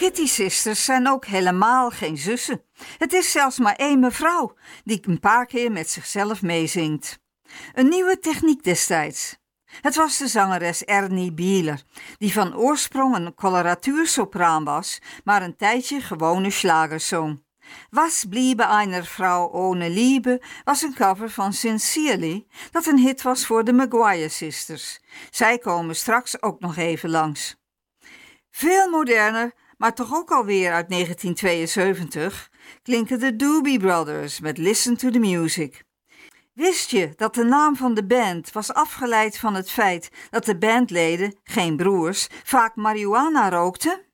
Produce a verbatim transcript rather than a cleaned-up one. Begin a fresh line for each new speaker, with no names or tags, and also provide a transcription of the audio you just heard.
Kitty Sisters zijn ook helemaal geen zussen. Het is zelfs maar één mevrouw die een paar keer met zichzelf meezingt. Een nieuwe techniek destijds. Het was de zangeres Ernie Bieler, die van oorsprong een coloratuursopraan was, maar een tijdje gewone schlagers zong. Was bliebe einer Frau ohne Liebe was een cover van Sincerely, dat een hit was voor de Maguire Sisters. Zij komen straks ook nog even langs. Veel moderner, maar toch ook alweer uit negentien tweeënzeventig, klinken de Doobie Brothers met Listen to the Music. Wist je dat de naam van de band was afgeleid van het feit dat de bandleden, geen broers, vaak marihuana rookten?